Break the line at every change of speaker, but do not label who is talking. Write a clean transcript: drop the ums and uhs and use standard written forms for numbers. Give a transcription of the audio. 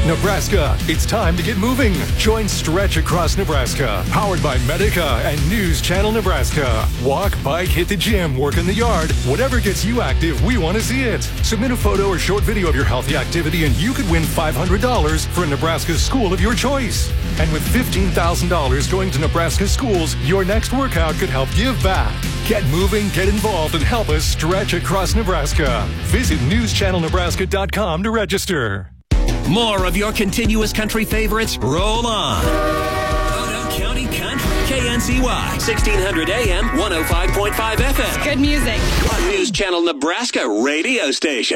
Nebraska, it's time to get moving. Join Stretch Across Nebraska, powered by Medica and News Channel Nebraska. Walk, bike, hit the gym, work in the yard. Whatever gets you active, we want to see it. Submit a photo or short video of your healthy activity and you could win $500 for a Nebraska school of your choice. And with $15,000 going to Nebraska schools, your next workout could help give back. Get moving, get involved, and help us stretch across Nebraska. Visit newschannelnebraska.com to register.
More of your continuous country favorites roll on. Odo County Country. KNCY, 1600 AM, 105.5 FM.
Good music.
News Channel Nebraska radio station.